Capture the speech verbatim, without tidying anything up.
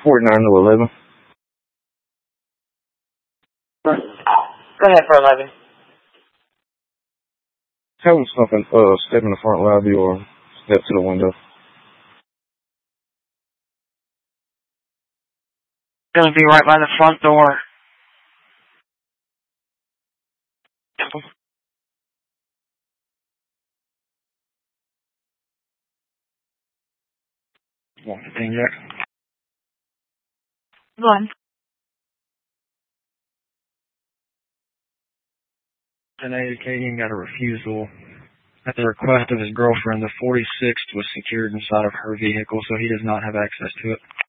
forty-nine to eleven. Go ahead for eleven. Tell him something, uh, step in the front lobby or step to the window. Gonna be right by the front door. One fifteen, Jack. One. ten eighty, got a refusal. At the request of his girlfriend, the forty-sixth was secured inside of her vehicle, so he does not have access to it.